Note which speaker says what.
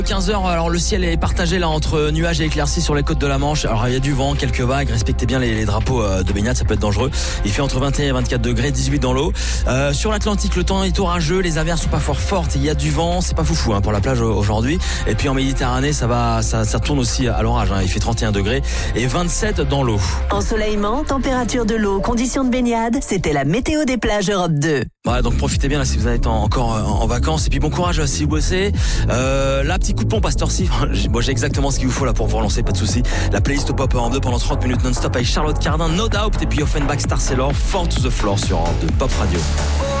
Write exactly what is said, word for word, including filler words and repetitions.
Speaker 1: quinze heures, alors le ciel est partagé là entre nuages et éclaircies sur les côtes de la Manche. Alors il y a du vent, quelques vagues, respectez bien les, les drapeaux de baignade, ça peut être dangereux. Il fait entre vingt et un et vingt-quatre degrés, dix-huit dans l'eau. Euh, sur l'Atlantique, le temps est orageux, les averses sont pas fort fortes, il y a du vent, c'est pas foufou hein, pour la plage aujourd'hui. Et puis en Méditerranée, ça va, ça, ça tourne aussi à l'orage. Hein. Il fait trente et un degrés et vingt-sept dans l'eau.
Speaker 2: Ensoleillement, température de l'eau, conditions de baignade, c'était la météo des plages Europe deux.
Speaker 1: Voilà, donc profitez bien là si vous êtes en, encore en, en vacances. Et puis bon courage si vous bossez. Euh, là, petit coup de pompe à cette heure-ci. Moi, j'ai exactement ce qu'il vous faut là pour vous relancer, pas de souci. La playlist Pop en deux pendant trente minutes non-stop avec Charlotte Cardin, No Doubt et puis Offenbach, Star Sailor, Four to the Floor sur Europe deux Pop Radio.